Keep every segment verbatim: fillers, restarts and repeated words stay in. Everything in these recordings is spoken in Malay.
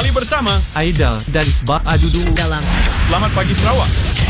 Kembali bersama Aida dan Ba Adudu dalam Selamat Pagi Sarawak.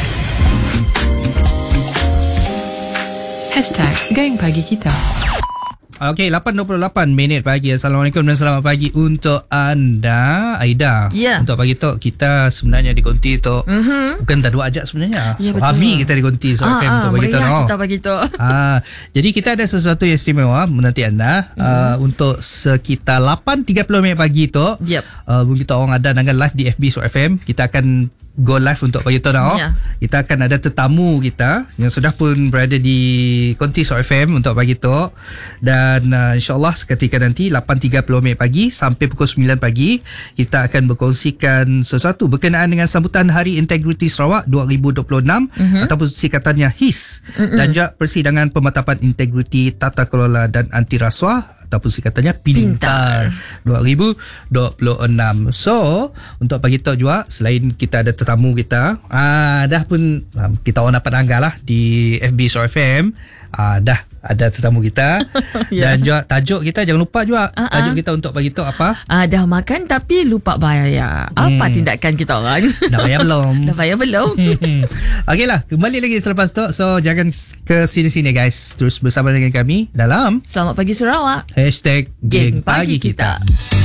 Hashtag Geng Pagi Kita. Okey, lapan dua puluh lapan minit pagi. Assalamualaikum dan selamat pagi untuk anda, Aida. Ya. Untuk pagi tu kita sebenarnya di Konti tu Mm-hmm. bukan tak dua ajak sebenarnya. Ya, betul. Rami kita di Konti so Ah, F M ah, untuk pagi tu. meriah No? kita pagi tu. Ah, jadi kita ada sesuatu yang istimewa menanti anda mm-hmm. uh, untuk sekitar lapan tiga puluh minit pagi tu. Yep. Uh, kita orang ada dengan live di F B So F M. Kita akan go live untuk pagi tu dah. Ya. Kita akan ada tetamu kita yang sudah pun berada di Konti So F M untuk pagi tu. Dan uh, insyaAllah seketika nanti lapan tiga puluh minit pagi sampai pukul sembilan pagi kita akan berkongsikan sesuatu berkenaan dengan sambutan Hari Integriti Sarawak dua ribu dua puluh enam mm-hmm. ataupun singkatannya H I S mm-hmm. dan juga persidangan pemantapan integriti, tata kelola dan anti rasuah ataupun singkatannya Pintar, Pintar dua ribu dua puluh enam. So untuk pagi tu juga selain kita ada tetamu kita, ah, dah pun ah, kita orang dapat anggar lah di F B So F M. Ah, dah ada tetamu kita. Ya. Dan juga tajuk kita jangan lupa juga Uh-uh. tajuk kita untuk pagi tu apa? Ah, dah makan tapi lupa bayar. Apa Hmm. tindakan kita orang? Dah bayar belum? Dah bayar belum? Okey lah, kembali lagi selepas tu. So jangan ke sini-sini guys. Terus bersama dengan kami dalam Selamat Pagi Sarawak. Hashtag Geng Pagi Kita.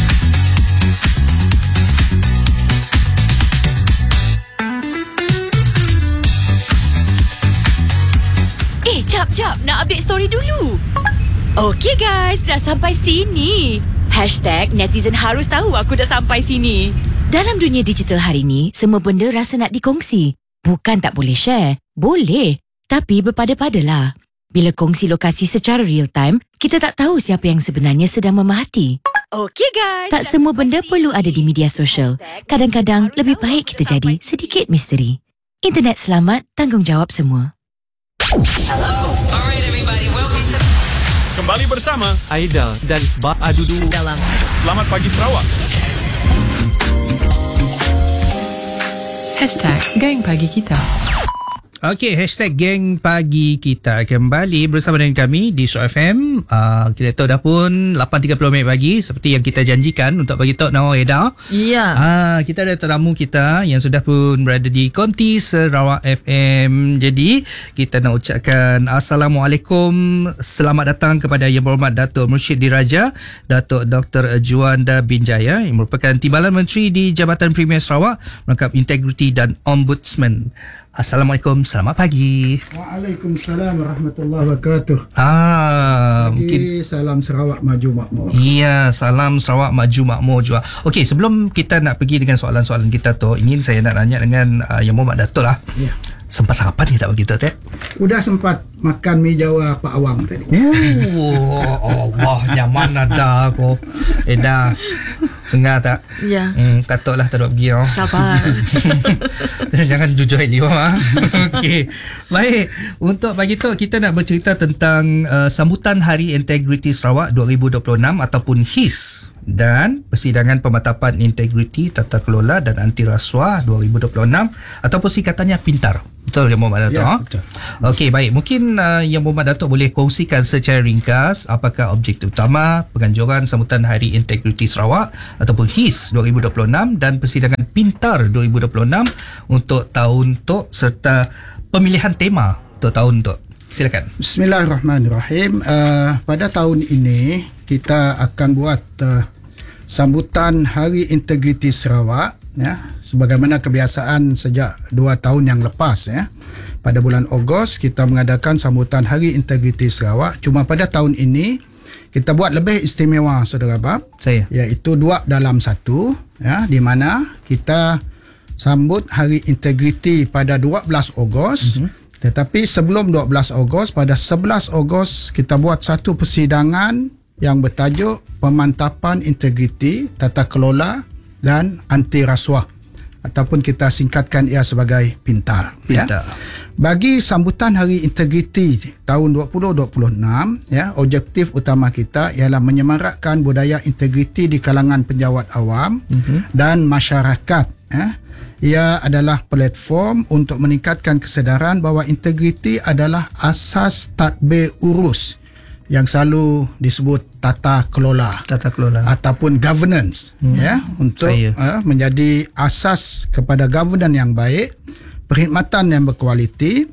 Eh, jap, jap. Nak update story dulu. Okey guys, dah sampai sini. Hashtag netizen harus tahu aku dah sampai sini. Dalam dunia digital hari ni, semua benda rasa nak dikongsi. Bukan tak boleh share. Boleh. Tapi berpada-padalah. Bila kongsi lokasi secara real time, kita tak tahu siapa yang sebenarnya sedang memerhati. Okey guys. Tak semua benda perlu ada di media sosial. Kadang-kadang lebih baik kita jadi sedikit misteri. Internet selamat, tanggungjawab semua. Kembali bersama Aida dan Ba Adudu Dalam Selamat Pagi Sarawak. Hashtag Geng Pagi Kita. Okey, hashtag Geng Pagi Kita kembali bersama dengan kami di So F M. Uh, kita tahu dah pun lapan tiga puluh minit pagi seperti yang kita janjikan untuk bagi tahu Nawar Eda. Ya. Ah, kita ada tetamu kita yang sudah pun berada di Konti Sarawak F M. Jadi, kita nak ucapkan Assalamualaikum. Selamat datang kepada Yang Berhormat Datuk Mursyid Diraja, Datuk Doktor Juanda bin Jaya yang merupakan Timbalan Menteri di Jabatan Premier Sarawak, merangkap Integriti dan Ombudsman. Assalamualaikum, selamat pagi. Waalaikumsalam warahmatullahi wabarakatuh. Ah, Pagi, mungkin salam Sarawak maju makmur. iya, salam Sarawak maju makmur juga. Okey, sebelum kita nak pergi dengan soalan-soalan kita tu, ingin saya nak tanya dengan uh, Yang Berhormat Datuk lah. Ya. Sempat sarapan ni tak begitu, Tek? Udah sempat makan mi Jawa Pak Awang tadi. Oh, Allah, nyaman ada aku. Eh dah. Dengar tak? Ya. Hmm, katoklah tak ada pergi. Oh. Sabar. Jangan jujur ni ha. Okey. Baik, untuk pagi tu kita nak bercerita tentang uh, sambutan Hari Integriti Sarawak dua ribu dua puluh enam ataupun H I S dan persidangan pemantapan integriti, tata kelola dan anti rasuah dua ribu dua puluh enam ataupun singkatannya Pintar. Betul Yang Berhormat Datuk? Ya, Ha? betul. Okey, baik. Mungkin uh, Yang Berhormat Datuk boleh kongsikan secara ringkas apakah objektif utama penganjuran sambutan Hari Integriti Sarawak ataupun H I S dua ribu dua puluh enam dan persidangan Pintar dua ribu dua puluh enam untuk tahun tu serta pemilihan tema untuk tahun tu. Silakan. Bismillahirrahmanirrahim. Uh, pada tahun ini kita akan buat uh, sambutan Hari Integriti Sarawak, ya, sebagaimana kebiasaan sejak dua tahun yang lepas, ya. Pada bulan Ogos kita mengadakan sambutan Hari Integriti Sarawak. Cuma pada tahun ini kita buat lebih istimewa, saudara bab, Saya. iaitu dua dalam satu, ya, di mana kita sambut Hari Integriti pada dua belas Ogos. Mm-hmm. Tetapi sebelum dua belas Ogos, pada sebelas Ogos kita buat satu persidangan yang bertajuk Pemantapan Integriti, Tata Kelola dan Anti Rasuah, ataupun kita singkatkan ia sebagai Pintar. Pintar. Ya. Bagi sambutan Hari Integriti tahun dua ribu dua puluh enam, ya, objektif utama kita ialah menyemarakkan budaya integriti di kalangan penjawat awam mm-hmm. dan masyarakat. Ya. Ia adalah platform untuk meningkatkan kesedaran bahawa integriti adalah asas tadbir urus yang selalu disebut tata kelola Tata kelola. ataupun governance hmm. ya untuk uh, menjadi asas kepada governance yang baik, perkhidmatan yang berkualiti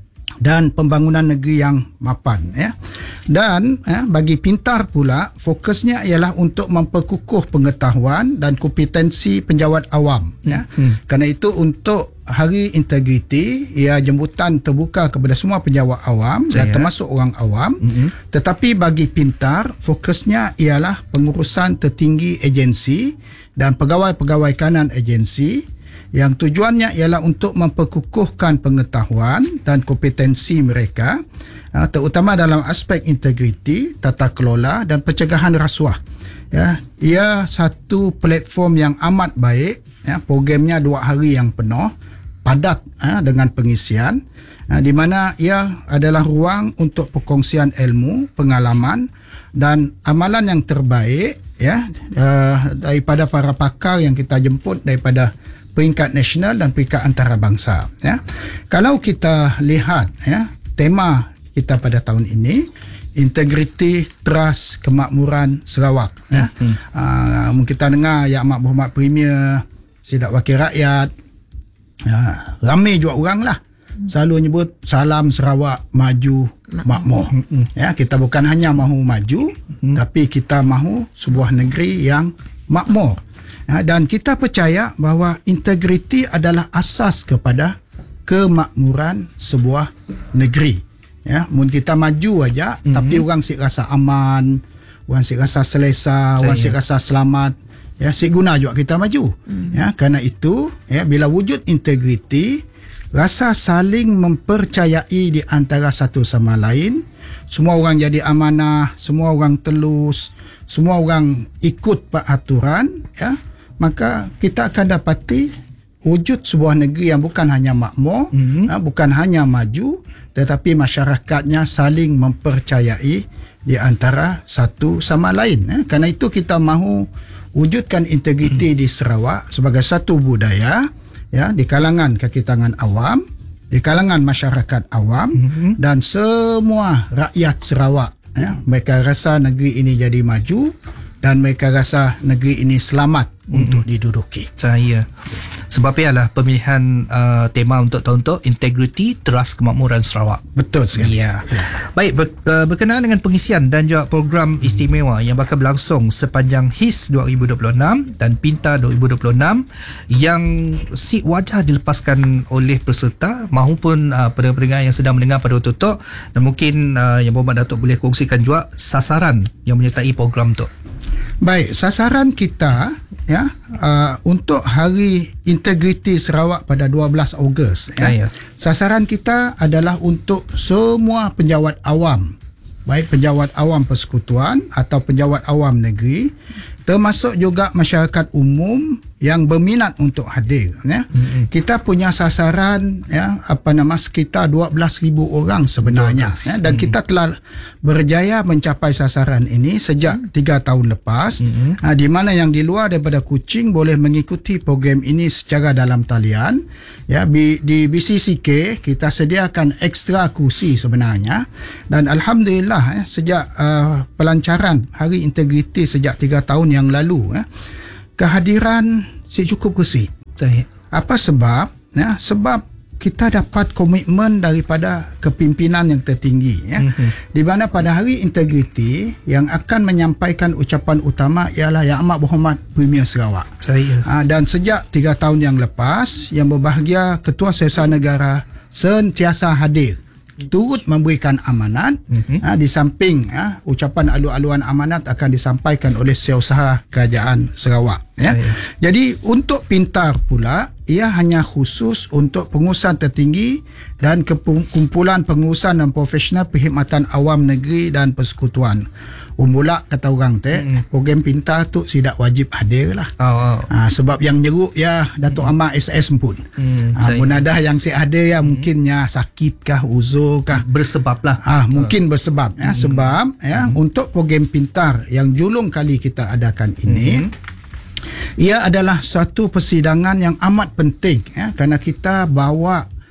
dan pembangunan negeri yang mapan ya. Dan eh, bagi Pintar pula fokusnya ialah untuk memperkukuh pengetahuan dan kompetensi penjawat awam ya. Hmm. Kerana itu untuk Hari Integriti ia jemputan terbuka kepada semua penjawat awam Saya. dan termasuk orang awam. Hmm. Tetapi bagi Pintar fokusnya ialah pengurusan tertinggi agensi dan pegawai-pegawai kanan agensi yang tujuannya ialah untuk memperkukuhkan pengetahuan dan kompetensi mereka terutama dalam aspek integriti, tata kelola dan pencegahan rasuah. Ya, ia satu platform yang amat baik ya, programnya dua hari yang penuh, padat ya, dengan pengisian ya, di mana ia adalah ruang untuk perkongsian ilmu, pengalaman dan amalan yang terbaik ya uh, daripada para pakar yang kita jemput daripada peringkat nasional dan peringkat antarabangsa ya. Kalau kita lihat ya tema kita pada tahun ini, integriti, trust, kemakmuran Sarawak ya. Hmm. Uh, mungkin kita dengar Yang Amat Berhormat Premier, Sidap Wakil Rakyat, ya, ramai juga orang lah selalu nyebut salam Sarawak maju makmur. Hmm. Ya, kita bukan hanya mahu maju, hmm. tapi kita mahu sebuah negeri yang makmur. Ya, dan kita percaya bahawa integriti adalah asas kepada kemakmuran sebuah negeri. Ya, mun kita maju aja, mm-hmm. tapi orang sik rasa aman, orang sik rasa selesa, Saya. orang sik rasa selamat, ya sik guna juga kita maju. Mm. Ya, kerana itu, ya bila wujud integriti, rasa saling mempercayai di antara satu sama lain, semua orang jadi amanah, semua orang telus, semua orang ikut peraturan, ya, maka kita akan dapati wujud sebuah negeri yang bukan hanya makmur, mm-hmm. ya, bukan hanya maju, tetapi masyarakatnya saling mempercayai di antara satu sama lain. Eh. Kerana itu kita mahu wujudkan integriti di Sarawak sebagai satu budaya ya, di kalangan kaki tangan awam, di kalangan masyarakat awam mm-hmm. dan semua rakyat Sarawak. Ya. Mereka rasa negeri ini jadi maju dan mereka rasa negeri ini selamat mm-hmm. untuk diduduki. Saya. Sebab ialah pemilihan uh, tema untuk tahun tu integriti, trust, kemakmuran Sarawak. Betul sekali. Ya. Baik, ber, uh, berkenaan dengan pengisian dan juga program istimewa yang bakal berlangsung sepanjang H I S dua ribu dua puluh enam dan Pintar dua ribu dua puluh enam yang si wajah dilepaskan oleh peserta maupun uh, pendengar yang sedang mendengar pada waktu tu, dan mungkin uh, Yang Berhormat Datuk boleh kongsikan juga sasaran yang menyertai program tu. Baik, sasaran kita ya uh, untuk Hari Integriti Sarawak pada dua belas Ogos ya. Sasaran kita adalah untuk semua penjawat awam, baik penjawat awam persekutuan atau penjawat awam negeri, termasuk juga masyarakat umum yang berminat untuk hadir ya. Mm-hmm. Kita punya sasaran ya apa nama sekitar dua belas ribu orang sebenarnya ya, dan mm-hmm. kita telah berjaya mencapai sasaran ini sejak tiga tahun lepas. Mm-hmm. Ha, di mana yang di luar daripada Kuching boleh mengikuti program ini secara dalam talian ya. Di, di B C C K kita sediakan ekstra kursi sebenarnya, dan alhamdulillah ya, sejak uh, pelancaran Hari Integriti sejak tiga tahun yang lalu ya, kehadiran si cukup kursi. Saya. Apa sebab? Ya, sebab kita dapat komitmen daripada kepimpinan yang tertinggi ya. Mm-hmm. Di mana pada Hari Integriti yang akan menyampaikan ucapan utama ialah Yang Amat Berhormat Premier Sarawak. Saya. Ha, dan sejak tiga tahun yang lepas, Yang Berbahagia Ketua Setiausaha Negara sentiasa hadir, turut memberikan amanat. Mm-hmm. ha, di samping ha, ucapan alu-aluan amanat akan disampaikan oleh Setiausaha Kerajaan Sarawak ya. Jadi untuk Pintar pula, ia hanya khusus untuk pengurusan tertinggi dan kumpulan pengurusan dan profesional perkhidmatan awam negeri dan persekutuan. Umbulak kata orang teh, mm. program Pintar tu tidak wajib hadir lah. Oh, oh. Ha, sebab yang nyeruk ya Datuk mm. Amar S S pun. Mm, ha, munadah yang si ada ya mm. mungkinnya sakit kah, uzur kah, bersebab lah. Ha, mungkin oh. bersebab ya. Mm. Sebab ya mm. untuk program Pintar yang julung kali kita adakan ini, mm. ia adalah satu persidangan yang amat penting ya, kerana kita bawa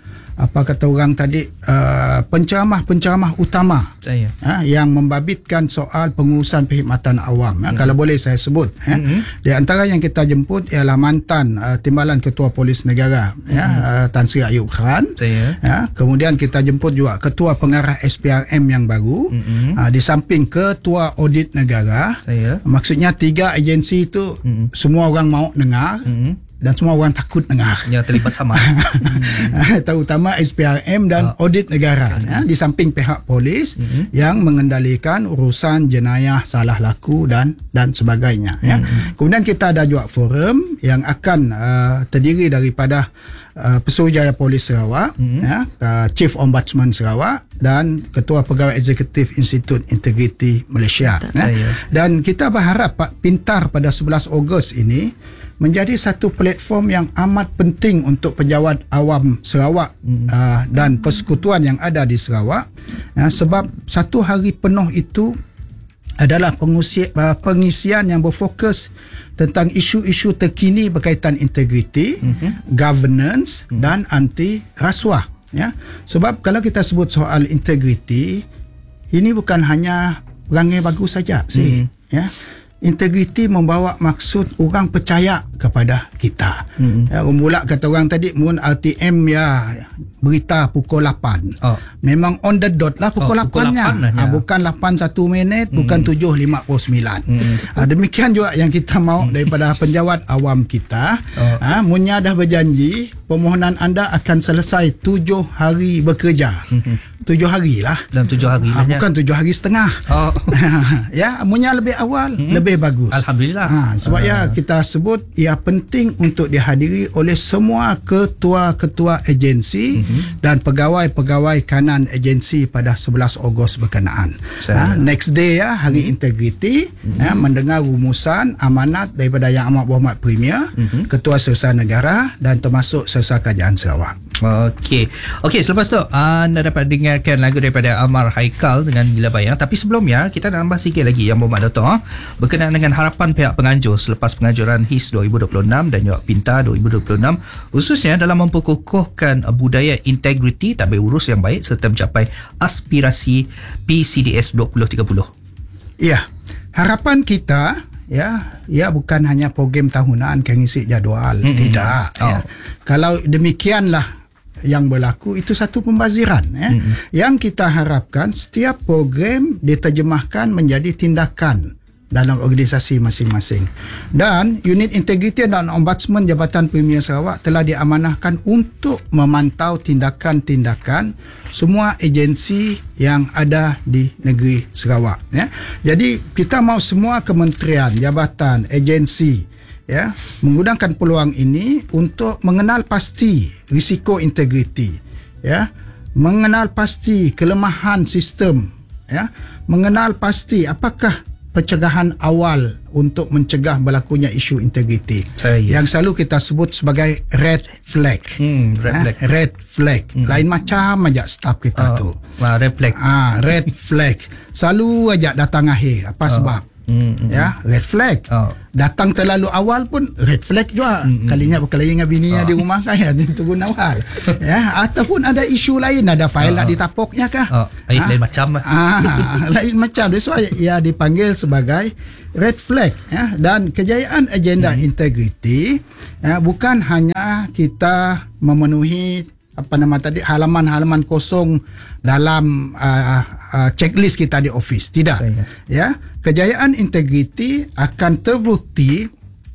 apa kata orang tadi uh, penceramah-penceramah utama Saya. ha, yang membabitkan soal pengurusan perkhidmatan awam. Ha, Hmm. kalau boleh saya sebut. Ha. Hmm. Di antara yang kita jemput ialah mantan uh, Timbalan Ketua Polis Negara, ya, uh, Tan Sri Ayub Khan. Saya. Ya, kemudian kita jemput juga Ketua Pengarah S P R M yang baru. Hmm. Uh, di samping Ketua Audit Negara. Saya. Maksudnya tiga agensi itu Hmm. semua orang mau dengar. Hmm. Dan semua orang takut dengar. Yang terlibat sama. Terutama S P R M dan Oh. audit negara, ya, di samping pihak polis Mhm. yang mengendalikan urusan jenayah, salah laku dan dan sebagainya, ya. Mhm. Kemudian kita ada juga forum yang akan uh, terdiri daripada uh, Pesuruhjaya Polis Sarawak, Mhm. ya, uh, Chief Ombudsman Sarawak dan Ketua Pegawai Eksekutif Institut Integriti Malaysia, ya. Saya. Dan kita berharap Pak Pintar pada sebelas Ogos ini menjadi satu platform yang amat penting untuk pejabat awam Sarawak mm. uh, dan persekutuan yang ada di Sarawak, uh, sebab satu hari penuh itu adalah pengusi, uh, pengisian yang berfokus tentang isu-isu terkini berkaitan integriti, mm-hmm. governance mm. dan anti rasuah, ya. Sebab kalau kita sebut soal integriti, ini bukan hanya perangai bagus saja sih, mm. ya. Integriti membawa maksud orang percaya kepada kita. Hmm. Ya, mula kata orang tadi, mun R T M ya berita pukul lapan. Oh. Memang on the dot lah pukul Oh, pukul lapan-nya. lapan lah, ya. Ha, bukan lapan satu minit, hmm. bukan tujuh lima puluh sembilan. Hmm. Ha, demikian juga yang kita mau daripada penjawat awam kita. Oh. Ha, munnya dah berjanji, permohonan anda akan selesai tujuh hari bekerja. Hmm. Tujuh hari lah. Dalam tujuh hari Ha, lah, ya. bukan tujuh hari setengah. Oh. Ya, munnya lebih awal, hmm. lebih bagus. Alhamdulillah. Ha, sebab Ah. ya kita sebut ia penting untuk dihadiri oleh semua ketua-ketua agensi mm-hmm. dan pegawai-pegawai kanan agensi pada sebelas Ogos berkenaan. Ha, next day ya, hari mm-hmm. integriti, mm-hmm. ya, mendengar rumusan amanat daripada Yang Amat Berhormat Premier, mm-hmm. Ketua Setiausaha Negara dan termasuk Setiausaha Kerajaan Sarawak. Okey. Okey, selepas tu anda dapat dengarkan lagu daripada Amar Haikal dengan Bila Bayang. Tapi sebelumnya kita nak tambah sikit lagi yang Berhormat Dato' ha? berkenaan dengan harapan pihak penganjur selepas penganjuran H I S dua ribu dua puluh enam dan juga Pintar dua ribu dua puluh enam, khususnya dalam memperkukuhkan budaya integriti, tadbir urus yang baik serta mencapai aspirasi P C D S dua ribu tiga puluh. Ya, harapan kita ya, ya bukan hanya program tahunan mengisi jadual, mm-hmm. tidak. Oh. Ya. Kalau demikianlah yang berlaku, itu satu pembaziran, ya. Mm-hmm. Yang kita harapkan setiap program diterjemahkan menjadi tindakan dalam organisasi masing-masing. Dan unit integriti dan ombudsman Jabatan Premier Sarawak telah diamanahkan untuk memantau tindakan-tindakan semua agensi yang ada di negeri Sarawak, ya. Jadi kita mau semua kementerian, jabatan, agensi, ya, menggunakan peluang ini untuk mengenal pasti risiko integriti, ya, mengenal pasti kelemahan sistem, ya, mengenal pasti apakah pencegahan awal untuk mencegah berlakunya isu integriti Saya. yang selalu kita sebut sebagai red flag. Hmm, red Ha, flag. red flag. Hmm. Lain macam aja staff kita Oh, tu. ah, red flag. Ah, red flag. Selalu aja datang akhir. Apa Oh. sebab? Hmm, hmm. Ya, red flag. Oh. Datang terlalu awal pun red flag juga. Mm-mm. Kalinya berkelahi dengan bininya Oh. di rumah kan, ya, turun awal. Ya, ataupun ada isu lain, ada fail Oh. nak ditapoknya kah? Oh, lain, Ha? lain macam lah. Ah, lain macam. That's why ia dipanggil sebagai red flag, ya. Dan kejayaan agenda hmm. integriti, ya, bukan hanya kita memenuhi apa nama tadi halaman-halaman kosong dalam uh, uh, checklist kita di office, tidak. Saya. Ya, kejayaan integriti akan terbukti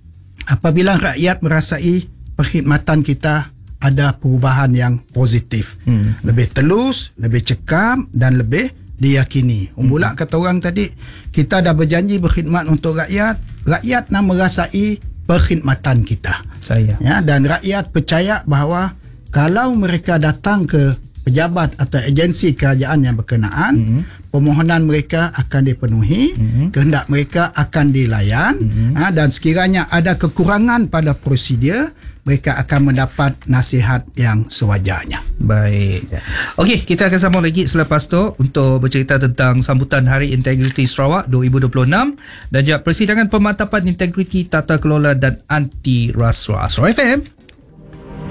apabila rakyat merasai perkhidmatan kita ada perubahan yang positif, Hmm. lebih telus, lebih cekam dan lebih diyakini. Umbulak hmm. kata orang tadi, kita dah berjanji berkhidmat untuk rakyat, rakyat nak merasai perkhidmatan kita. Saya. Ya, dan rakyat percaya bahawa kalau mereka datang ke pejabat atau agensi kerajaan yang berkenaan, mm-hmm. permohonan mereka akan dipenuhi, mm-hmm. kehendak mereka akan dilayan, mm-hmm. ha, dan sekiranya ada kekurangan pada prosedur, mereka akan mendapat nasihat yang sewajarnya. Baik. Okey, kita akan sambung lagi selepas tu untuk bercerita tentang sambutan Hari Integriti Sarawak dua ribu dua puluh enam dan juga persidangan pemantapan integriti tata kelola dan anti rasuah. Astro F M.